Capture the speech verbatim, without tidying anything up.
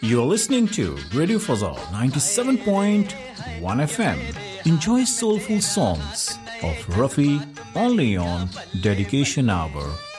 You're listening to Radio Fazal ninety-seven point one F M. Enjoy soulful songs of Rafi only on Dedication Hour.